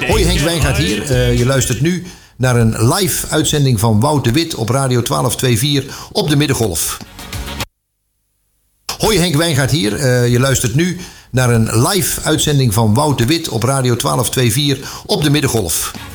Hoi, Henk Wijngaard hier. Je luistert nu naar een live uitzending van Wout de Wit op Radio 1224 op de Middengolf. Hoi, Henk Wijngaard hier. Je luistert nu naar een live uitzending van Wout de Wit op Radio 1224 op de Middengolf.